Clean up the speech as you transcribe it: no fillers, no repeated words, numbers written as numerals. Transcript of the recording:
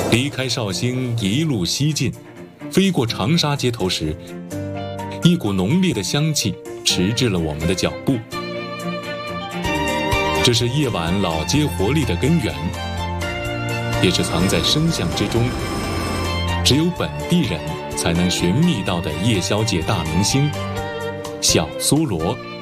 离开绍兴，一路西进，飞过长沙街头时，一股浓烈的香气迟滞了我们的脚步。这是夜晚老街活力的根源，也是藏在声响之中，只有本地人才能寻觅到的夜宵界大明星小苏罗。